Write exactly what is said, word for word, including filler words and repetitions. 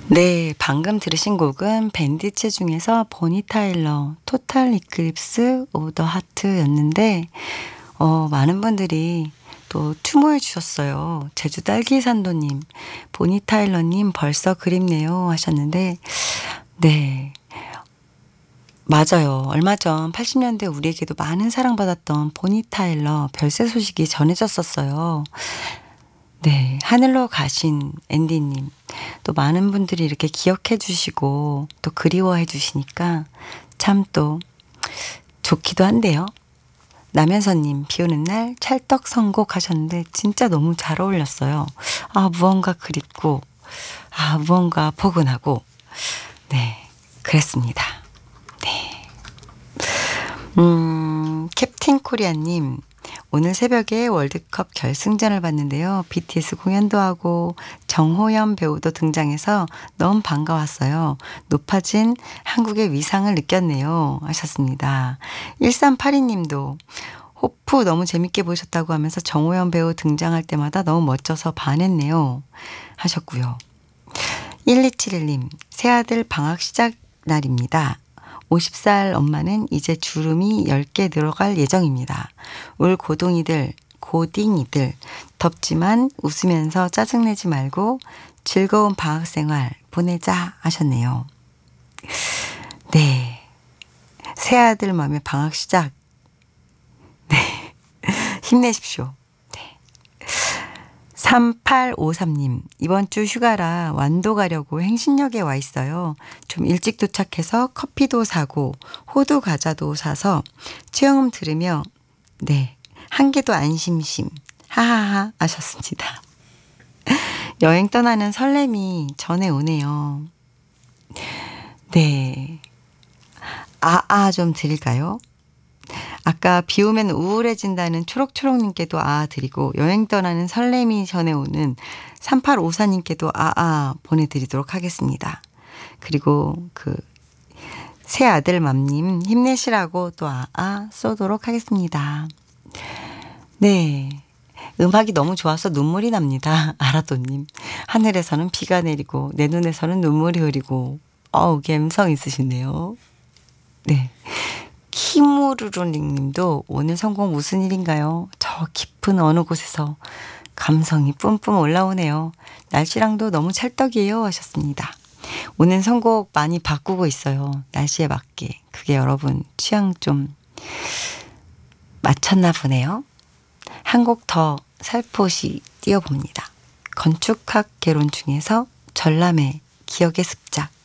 네, 방금 들으신 곡은 밴디츠 중에서 보니 타일러 토탈 이클립스 오브 더 하트였는데 어 많은 분들이 또 추모해 주셨어요. 제주 딸기산도님, 보니 타일러님 벌써 그립네요 하셨는데 네, 맞아요. 얼마 전 팔십 년대 우리에게도 많은 사랑받았던 보니 타일러 별세 소식이 전해졌었어요. 네, 하늘로 가신 앤디님, 또 많은 분들이 이렇게 기억해 주시고 또 그리워해 주시니까 참 또 좋기도 한데요. 남현서님, 비 오는 날 찰떡 선곡 하셨는데 진짜 너무 잘 어울렸어요. 아, 무언가 그립고, 아, 무언가 포근하고, 네, 그랬습니다. 네. 음, 캡틴 코리아님, 오늘 새벽에 월드컵 결승전을 봤는데요. 비티에스 공연도 하고 정호연 배우도 등장해서 너무 반가웠어요. 높아진 한국의 위상을 느꼈네요 하셨습니다. 일삼팔이 님도 호프 너무 재밌게 보셨다고 하면서 정호연 배우 등장할 때마다 너무 멋져서 반했네요 하셨고요. 일이칠일 님, 새아들 방학 시작 날입니다. 오십 살 엄마는 이제 주름이 열 개 들어갈 예정입니다. 울 고동이들, 고딩이들, 덥지만 웃으면서 짜증내지 말고 즐거운 방학생활 보내자 하셨네요. 네, 새아들 맘의 방학 시작. 네, 힘내십시오. 네. 삼팔오삼 님, 이번 주 휴가라 완도 가려고 행신역에 와 있어요. 좀 일찍 도착해서 커피도 사고 호두 과자도 사서 취영음 들으며 네, 한 개도 안 심심 하하하 하셨습니다. 여행 떠나는 설렘이 전해 오네요. 네, 아아 좀 드릴까요? 아까 비 오면 우울해진다는 초록초록님께도 아 드리고 여행 떠나는 설렘이 전해오는 삼팔오사님께도 아아 보내드리도록 하겠습니다. 그리고 그 새아들 맘님 힘내시라고 또 아아 쏘도록 하겠습니다. 네, 음악이 너무 좋아서 눈물이 납니다. 아라도님, 하늘에서는 비가 내리고 내 눈에서는 눈물이 흐리고 어우 감성 있으시네요. 네, 키무르르님 님도 오늘 성공 무슨 일인가요? 저 깊은 어느 곳에서 감성이 뿜뿜 올라오네요. 날씨랑도 너무 찰떡이에요 하셨습니다. 오늘 선곡 많이 바꾸고 있어요. 날씨에 맞게. 그게 여러분 취향 좀 맞췄나 보네요. 한 곡 더 살포시 띄워봅니다. 건축학 개론 중에서 전람회 기억의 습작.